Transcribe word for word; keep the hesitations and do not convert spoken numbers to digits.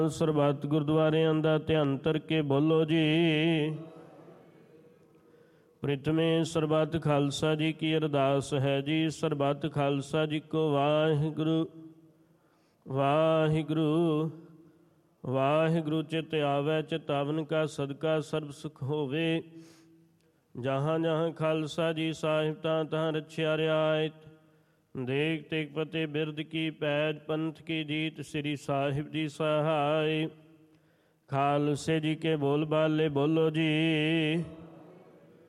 ਸਰਬੱਤ ਗੁਰਦੁਆਰਿਆਂ ਦਾ ਧਿਆਨ ਧਰ ਕੇ ਬੋਲੋ ਜੀ। ਪ੍ਰਿਥਮੇ ਸਰਬੱਤ ਖਾਲਸਾ ਜੀ ਕੀ ਅਰਦਾਸ ਹੈ ਜੀ। ਸਰਬੱਤ ਖਾਲਸਾ ਜੀ ਕੋ ਵਾਹਿਗੁਰੂ ਵਾਹਿਗੁਰੂ ਵਾਹਿਗੁਰੂ। ਚਿਤ ਆਵੈ ਚਿਤਾਵਨ ਕਾ ਸਦਕਾ ਸਰਬ ਸੁਖ ਹੋਵੇ। ਜਹਾਂ ਜਹਾਂ ਖਾਲਸਾ ਜੀ ਸਾਹਿਬ ਤਾਂ ਤਹਾਂ ਰਛਿਆ ਰਿਆਇਤ। ਦੇਖ ਤੇਗ ਫਤਿਹ ਬਿਰਦ ਕੀ ਪੈਜ ਪੰਥ ਕੀ ਜੀਤ। ਸ੍ਰੀ ਸਾਹਿਬ ਜੀ ਸਹਾਇ। ਖਾਲਸੇ ਜੀ ਕੇ ਬੋਲ ਬਾਲੇ ਬੋਲੋ ਜੀ।